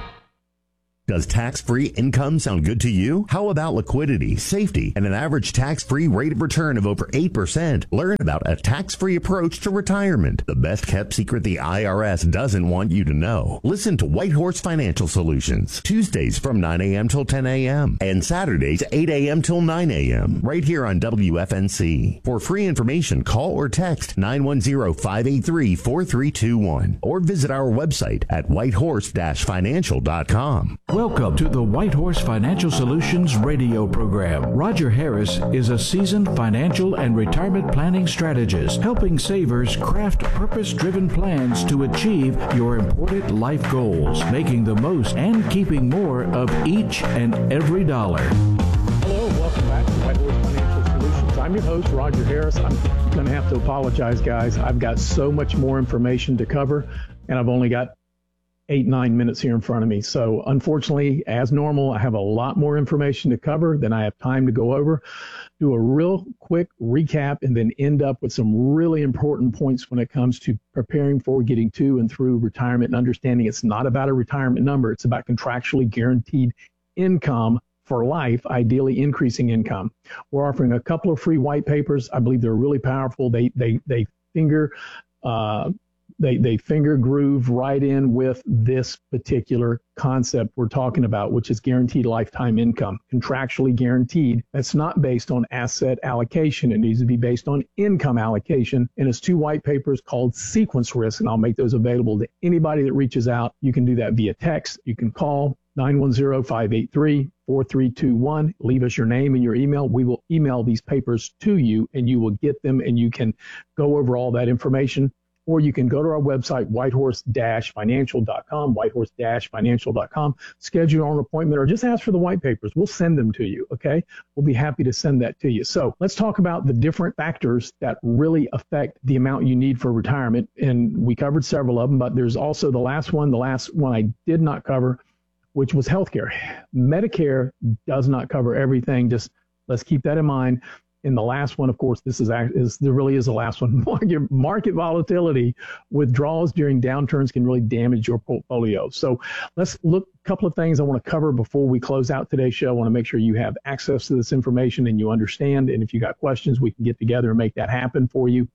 Does tax-free income sound good to you? How about liquidity, safety, and an average tax-free rate of return of over eight percent? Learn about a tax-free approach to retirement. The best-kept secret the I R S doesn't want you to know. Listen to Whitehorse Financial Solutions, Tuesdays from nine a.m. till ten a.m. and Saturdays eight a.m. till nine a.m. right here on W F N C. For free information, call or text nine one zero, five eight three, four three two one or visit our website at whitehorse dash financial dot com. Welcome to the Whitehorse Financial Solutions radio program. Roger Harris is a seasoned financial and retirement planning strategist, helping savers craft purpose-driven plans to achieve your important life goals, making the most and keeping more of each and every dollar. Hello, welcome back to Whitehorse Financial Solutions. I'm your host, Roger Harris. I'm going to have to apologize, guys. I've got so much more information to cover, and I've only got eight, nine minutes here in front of me. So unfortunately, as normal, I have a lot more information to cover than I have time to go over. Do a real quick recap and then end up with some really important points when it comes to preparing for getting to and through retirement and understanding it's not about a retirement number. It's about contractually guaranteed income for life, ideally increasing income. We're offering a couple of free white papers. I believe they're really powerful. They, they, they finger, uh, They they finger groove right in with this particular concept we're talking about, which is guaranteed lifetime income, contractually guaranteed. That's not based on asset allocation. It needs to be based on income allocation. And it's two white papers called Sequence Risk, and I'll make those available to anybody that reaches out. You can do that via text. You can call nine one zero, five eight three, four three two one. Leave us your name and your email. We will email these papers to you, and you will get them, and you can go over all that information. Or you can go to our website, whitehorse dash financial dot com, whitehorse dash financial dot com, schedule an appointment, or just ask for the white papers. We'll send them to you, okay? We'll be happy to send that to you. So let's talk about the different factors that really affect the amount you need for retirement. And we covered several of them, but there's also the last one, the last one I did not cover, which was healthcare. Medicare does not cover everything. Just let's keep that in mind. And the last one, of course, this is, is there really is the last one. Market, market volatility, withdrawals during downturns can really damage your portfolio. So let's look a couple of things I want to cover before we close out today's show. I want to make sure you have access to this information and you understand. And if you got questions, we can get together and make that happen for you.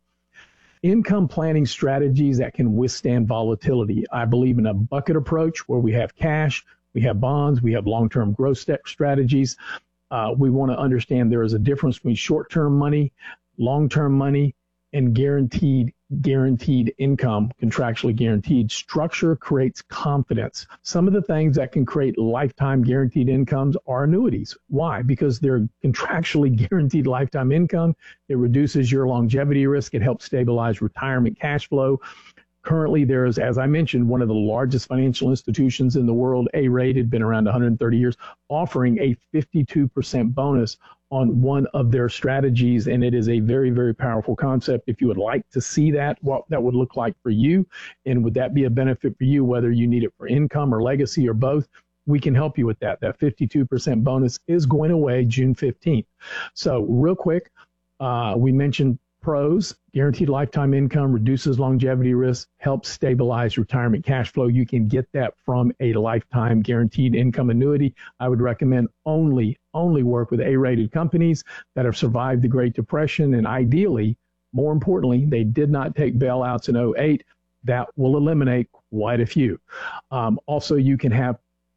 Income planning strategies that can withstand volatility. I believe in a bucket approach where we have cash, we have bonds, we have long-term growth strategies. Uh, we want to understand there is a difference between short-term money, long-term money, and guaranteed guaranteed income, contractually guaranteed. Structure creates confidence. Some of the things that can create lifetime guaranteed incomes are annuities. Why? Because they're contractually guaranteed lifetime income. It reduces your longevity risk. It helps stabilize retirement cash flow. Currently, there is, as I mentioned, one of the largest financial institutions in the world, A-rated, been around one hundred thirty years, offering a fifty-two percent bonus on one of their strategies. And it is a very, very powerful concept. If you would like to see that, what that would look like for you, and would that be a benefit for you, whether you need it for income or legacy or both, we can help you with that. That fifty-two percent bonus is going away June fifteenth. So real quick, uh, we mentioned pros, guaranteed lifetime income, reduces longevity risk, helps stabilize retirement cash flow. You can get that from a lifetime guaranteed income annuity. I would recommend only, only work with A-rated companies that have survived the Great Depression. And ideally, more importantly, they did not take bailouts in oh eight. That will eliminate quite a few. Um, also, you can have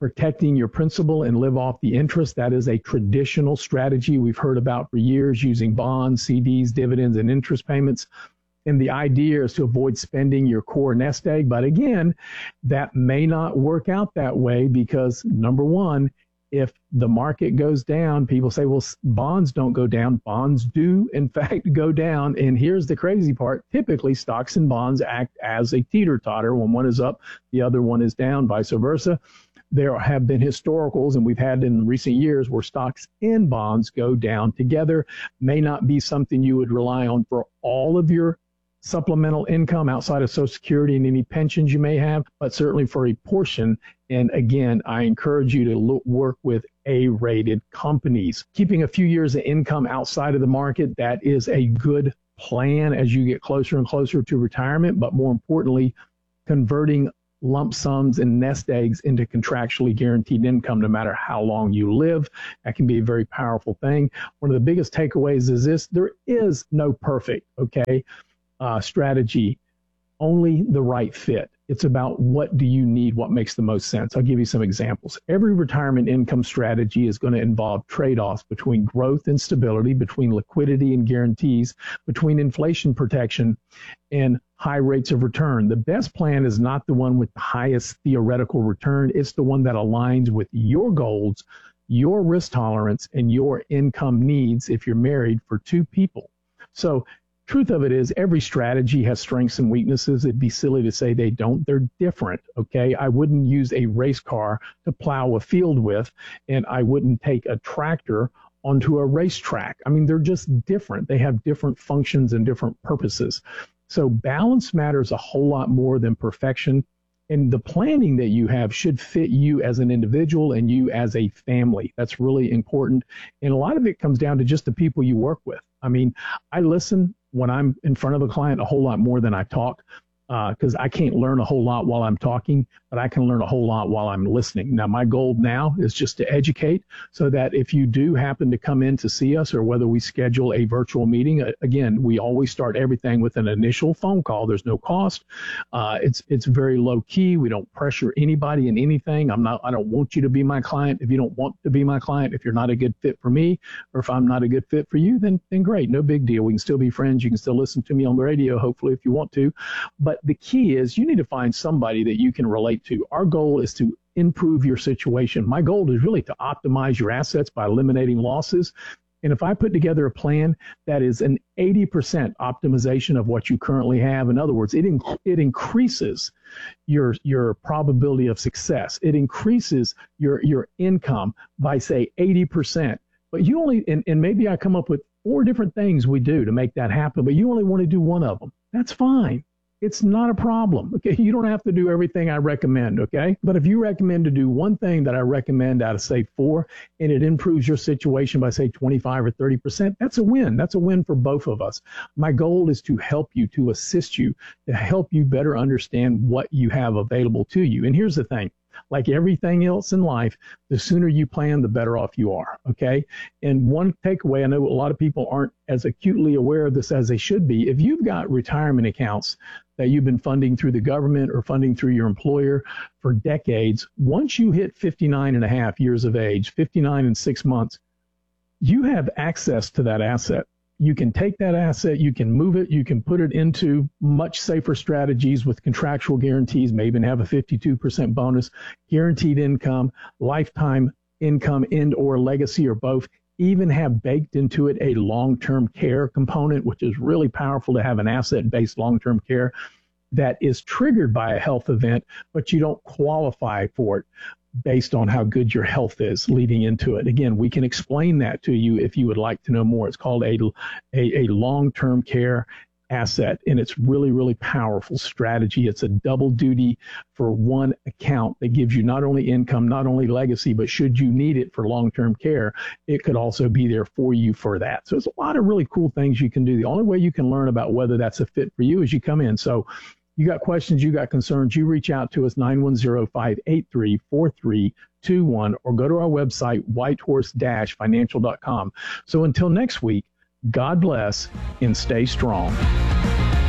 protecting your principal and live off the interest. That is a traditional strategy we've heard about for years, using bonds, C Ds, dividends, and interest payments. And the idea is to avoid spending your core nest egg. But again, that may not work out that way because, number one, if the market goes down, people say, well, bonds don't go down. Bonds do, in fact, go down. And here's the crazy part. Typically, stocks and bonds act as a teeter-totter. When one is up, the other one is down, vice versa. There have been historicals, and we've had in recent years, where stocks and bonds go down together. May not be something you would rely on for all of your supplemental income outside of Social Security and any pensions you may have, but certainly for a portion. And again, I encourage you to look, work with A-rated companies. Keeping a few years of income outside of the market, that is a good plan as you get closer and closer to retirement, but more importantly, converting lump sums and nest eggs into contractually guaranteed income no matter how long you live. That can be a very powerful thing. One of the biggest takeaways is this: there is no perfect, okay, uh, strategy, only the right fit. It's about what do you need, what makes the most sense. I'll give you some examples. Every retirement income strategy is going to involve trade-offs between growth and stability, between liquidity and guarantees, between inflation protection and high rates of return. The best plan is not the one with the highest theoretical return. It's the one that aligns with your goals, your risk tolerance, and your income needs if you're married for two people. So truth of it is, every strategy has strengths and weaknesses. It'd be silly to say they don't. They're different, okay? I wouldn't use a race car to plow a field with, and I wouldn't take a tractor onto a racetrack. I mean, they're just different. They have different functions and different purposes. So balance matters a whole lot more than perfection. And the planning that you have should fit you as an individual and you as a family. That's really important. And a lot of it comes down to just the people you work with. I mean, I listen when I'm in front of a client a whole lot more than I talk, because uh, I can't learn a whole lot while I'm talking, but I can learn a whole lot while I'm listening. Now, my goal now is just to educate so that if you do happen to come in to see us, or whether we schedule a virtual meeting, uh, again, we always start everything with an initial phone call. There's no cost. Uh, it's it's very low key. We don't pressure anybody in anything. I'm not. I don't want you to be my client. If you don't want to be my client, if you're not a good fit for me, or if I'm not a good fit for you, then then great, no big deal. We can still be friends. You can still listen to me on the radio, hopefully, if you want to. But the key is you need to find somebody that you can relate to. Our goal is to improve your situation. My goal is really to optimize your assets by eliminating losses. And if I put together a plan that is an eighty percent optimization of what you currently have, in other words, it, inc- it increases your, your probability of success. It increases your, your income by, say, eighty percent. But you only, and, and maybe I come up with four different things we do to make that happen, but you only want to do one of them. That's fine. It's not a problem, okay? You don't have to do everything I recommend, okay? But if you recommend to do one thing that I recommend out of, say, four, and it improves your situation by, say, twenty-five or thirty percent, that's a win. That's a win for both of us. My goal is to help you, to assist you, to help you better understand what you have available to you. And here's the thing. Like everything else in life, the sooner you plan, the better off you are, okay? And one takeaway, I know a lot of people aren't as acutely aware of this as they should be. If you've got retirement accounts that you've been funding through the government or funding through your employer for decades, once you hit fifty-nine and a half years of age, fifty-nine and six months, you have access to that asset. You can take that asset, you can move it, you can put it into much safer strategies with contractual guarantees, may even have a fifty-two percent bonus, guaranteed income, lifetime income, and or legacy, or both. Even have baked into it a long-term care component, which is really powerful to have an asset-based long-term care that is triggered by a health event, but you don't qualify for it based on how good your health is leading into it. Again, we can explain that to you if you would like to know more. It's called a, a, a long-term care asset, and it's really, really powerful strategy. It's a double duty for one account that gives you not only income, not only legacy, but should you need it for long-term care, it could also be there for you for that. So there's a lot of really cool things you can do. The only way you can learn about whether that's a fit for you is you come in. So you got questions, you got concerns, you reach out to us, nine one zero, five eight three, four three two one, or go to our website, whitehorse dash financial dot com. So until next week, God bless and stay strong.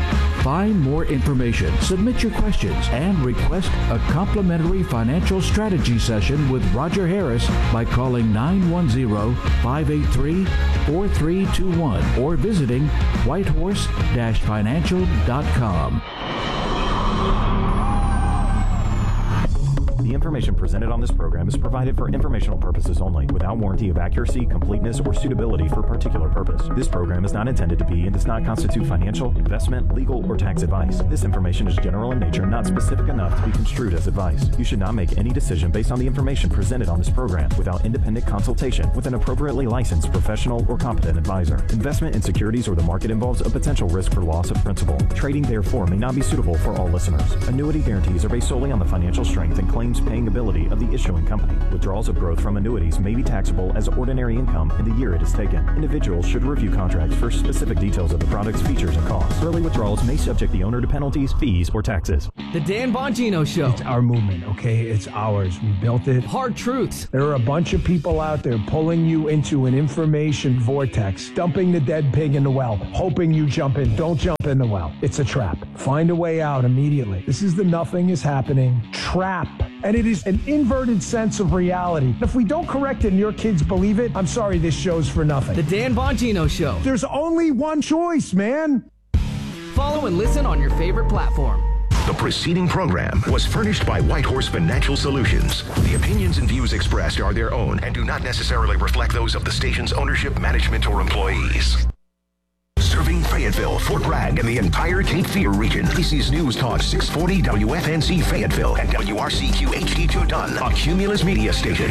Find more information, submit your questions, and request a complimentary financial strategy session with Roger Harris by calling nine one zero, five eight three, four three two one or visiting whitehorse dash financial dot com. The information presented on this program is provided for informational purposes only, without warranty of accuracy, completeness, or suitability for a particular purpose. This program is not intended to be and does not constitute financial, investment, legal, or tax advice. This information is general in nature, not specific enough to be construed as advice. You should not make any decision based on the information presented on this program without independent consultation with an appropriately licensed professional or competent advisor. Investment in securities or the market involves a potential risk for loss of principal. Trading, therefore, may not be suitable for all listeners. Annuity guarantees are based solely on the financial strength and claims paying ability of the issuing company. Withdrawals of growth from annuities may be taxable as ordinary income in the year it is taken. Individuals should review contracts for specific details of the product's features and costs. Early withdrawals may subject the owner to penalties, fees, or taxes. The Dan Bongino Show. It's our movement, okay? It's ours. We built it. Hard truths. There are a bunch of people out there pulling you into an information vortex, dumping the dead pig in the well, hoping you jump in. Don't jump in the well. It's a trap. Find a way out immediately. This is the nothing is happening trap. And it is an inverted sense of reality. If we don't correct it and your kids believe it, I'm sorry, this show's for nothing. The Dan Bongino Show. There's only one choice, man. Follow and listen on your favorite platform. The preceding program was furnished by Whitehorse Financial Solutions. The opinions and views expressed are their own and do not necessarily reflect those of the station's ownership, management, or employees. Serving Fayetteville, Fort Bragg, and the entire Cape Fear region. A C's News Talk six forty W F N C Fayetteville and W R C Q H D two Dunn, a Cumulus media station.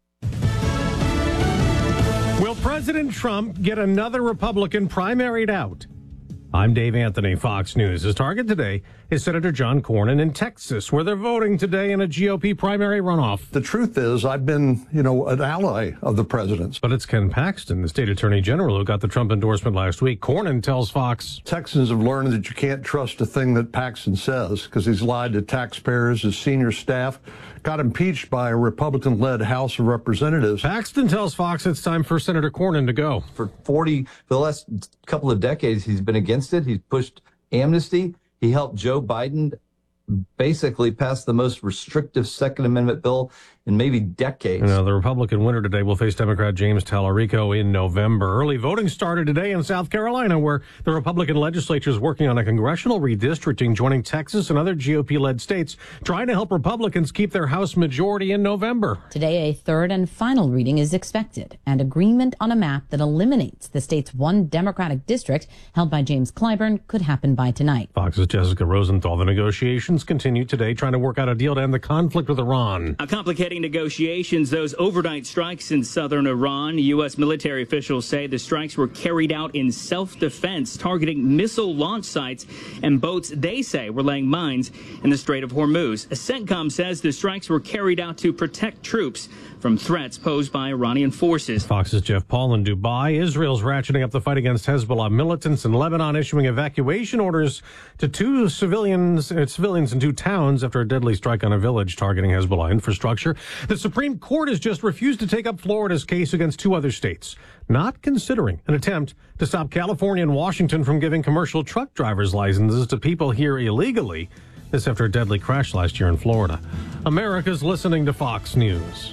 Will President Trump get another Republican primaried out? I'm Dave Anthony, Fox News. His target today is Senator John Cornyn in Texas, where they're voting today in a G O P primary runoff. The truth is, I've been, you know, an ally of the president's. But it's Ken Paxton, the state attorney general, who got the Trump endorsement last week. Cornyn tells Fox, Texans have learned that you can't trust a thing that Paxton says because he's lied to taxpayers, his senior staff, got impeached by a Republican-led House of Representatives. Paxton tells Fox it's time for Senator Cornyn to go. For forty, for the last couple of decades, he's been against it. He's pushed amnesty. He helped Joe Biden basically pass the most restrictive Second Amendment bill in maybe decades. You know, the Republican winner today will face Democrat James Talarico in November. Early voting started today in South Carolina, where the Republican legislature is working on a congressional redistricting, joining Texas and other G O P-led states, trying to help Republicans keep their House majority in November. Today, a third and final reading is expected, and agreement on a map that eliminates the state's one Democratic district held by James Clyburn could happen by tonight. Fox's Jessica Rosenthal. The negotiations continue today, trying to work out a deal to end the conflict with Iran. A complicating negotiations, those overnight strikes in southern Iran. U S military officials say the strikes were carried out in self-defense, targeting missile launch sites and boats they say were laying mines in the Strait of Hormuz. A CENTCOM says the strikes were carried out to protect troops from threats posed by Iranian forces. Fox's Jeff Paul in Dubai. Israel's ratcheting up the fight against Hezbollah militants in Lebanon, issuing evacuation orders to two civilians, uh, civilians in two towns after a deadly strike on a village targeting Hezbollah infrastructure. The Supreme Court has just refused to take up Florida's case against two other states, not considering an attempt to stop California and Washington from giving commercial truck drivers licenses to people here illegally. This after a deadly crash last year in Florida. America's listening to Fox News.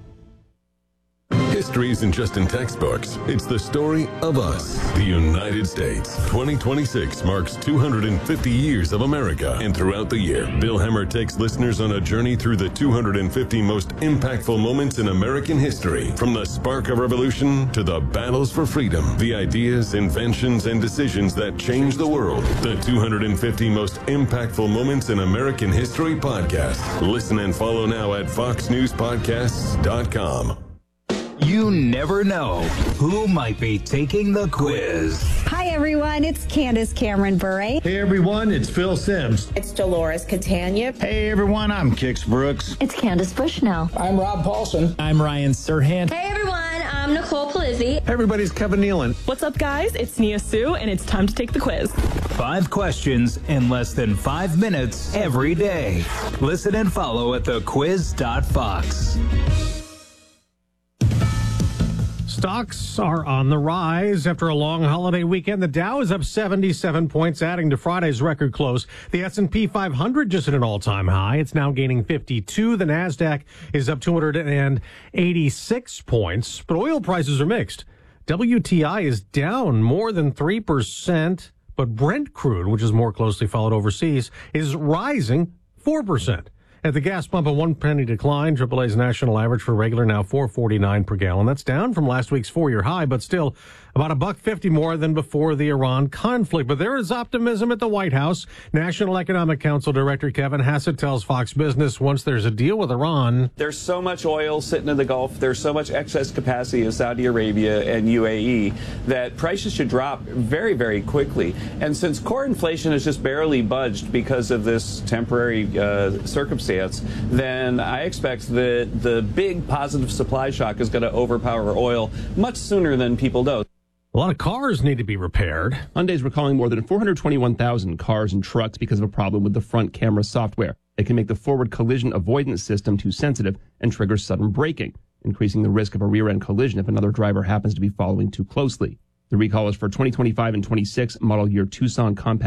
History isn't just in textbooks. It's the story of us, the United States. twenty twenty-six marks two hundred fifty years of America. And throughout the year, Bill Hemmer takes listeners on a journey through the two hundred fifty most impactful moments in American history. From the spark of revolution to the battles for freedom, the ideas, inventions, and decisions that changed the world. The two hundred fifty most impactful moments in American history podcast. Listen and follow now at fox news podcasts dot com. You never know who might be taking the quiz. Hi, everyone. It's Candace Cameron Bure. Hey, everyone. It's Phil Sims. It's Dolores Catania. Hey, everyone. I'm Kix Brooks. It's Candace Bushnell. I'm Rob Paulson. I'm Ryan Serhant. Hey, everyone. I'm Nicole Polizzi. Hey, everybody. It's Kevin Nealon. What's up, guys? It's Nia Sue, and it's time to take the quiz. Five questions in less than five minutes every day. Listen and follow at the quiz dot fox. Stocks are on the rise after a long holiday weekend. The Dow is up seventy-seven points, adding to Friday's record close. The S and P five hundred just at an all-time high. It's now gaining fifty-two. The NASDAQ is up two hundred eighty-six points, but oil prices are mixed. W T I is down more than three percent, but Brent crude, which is more closely followed overseas, is rising four percent. At the gas pump, a one penny decline. triple A's national average for regular now four forty-nine per gallon. That's down from last week's four-year high, but still about a buck fifty more than before the Iran conflict. But there is optimism at the White House. National Economic Council Director Kevin Hassett tells Fox Business once there's a deal with Iran, there's so much oil sitting in the Gulf, there's so much excess capacity in Saudi Arabia and U A E that prices should drop very, very quickly. And since core inflation has just barely budged because of this temporary uh, circumstance, then I expect that the big positive supply shock is going to overpower oil much sooner than people know. A lot of cars need to be repaired. Hyundai's recalling more than four hundred twenty-one thousand cars and trucks because of a problem with the front camera software. It can make the forward collision avoidance system too sensitive and trigger sudden braking, increasing the risk of a rear-end collision if another driver happens to be following too closely. The recall is for twenty twenty-five and twenty-six model year Tucson compact